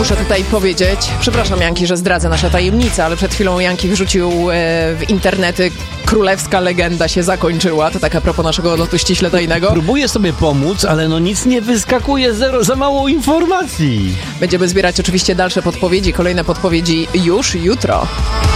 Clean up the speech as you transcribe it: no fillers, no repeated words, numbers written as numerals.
Muszę tutaj powiedzieć, przepraszam Janki, że zdradzę nasze tajemnice, ale przed chwilą Janki wrzucił w internety królewska legenda się zakończyła. To tak a propos naszego lotu ściśle tajnego. Próbuję sobie pomóc, ale no nic nie wyskakuje, za mało informacji. Będziemy zbierać oczywiście dalsze podpowiedzi, kolejne podpowiedzi już jutro.